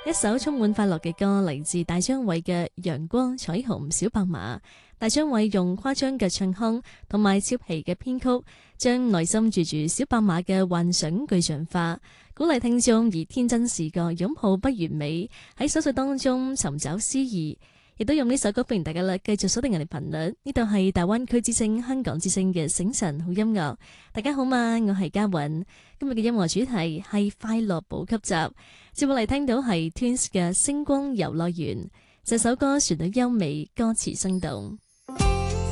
一首充滿快樂嘅歌，嚟自大張偉嘅《陽光彩虹小白馬》。大張偉用誇張嘅唱腔同埋俏皮嘅編曲，將內心住住小白馬嘅幻想具象化，鼓勵聽眾以天真視覺擁抱不完美，喺瑣碎當中尋找詩意。亦都用呢首歌歡迎大家啦，繼續鎖定人哋頻率，呢度係大灣區之聲、香港之聲嘅醒晨好音樂。大家好嘛，我係嘉韻。今日嘅音樂主題係快樂補給集。接落嚟聽到係 Twins 嘅星光遊樂園，這首歌旋律優美，歌詞生動。